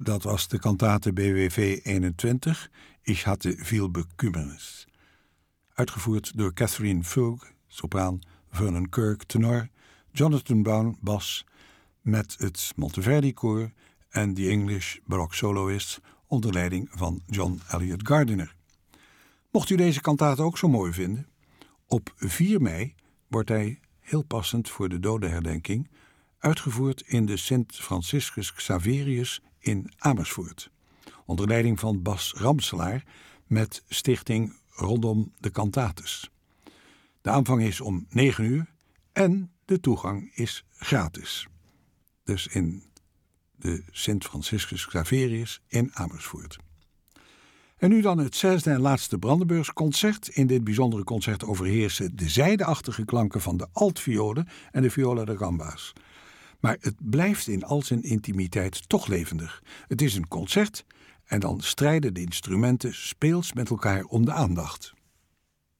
dat was de kantate BWV 21, Ich hatte viel Bekümmernis. Uitgevoerd door Catherine Fulg, sopraan, Vernon Kirk, tenor, Jonathan Brown, bas, met het Monteverdi-koor en The English Baroque Soloists onder leiding van John Eliot Gardiner. Mocht u deze kantate ook zo mooi vinden, op 4 mei wordt hij, heel passend voor de dodenherdenking, uitgevoerd in de Sint Franciscus Xaverius in Amersfoort, onder leiding van Bas Ramselaar met stichting Rondom de Cantates. De aanvang is om 9 uur en de toegang is gratis. Dus in de Sint Franciscus Xaverius in Amersfoort. En nu dan het 6e en laatste Brandenburgsconcert. In dit bijzondere concert overheersen de zijdeachtige klanken van de altviolen en de viola da gamba's. Maar het blijft in al zijn intimiteit toch levendig. Het is een concert en dan strijden de instrumenten speels met elkaar om de aandacht.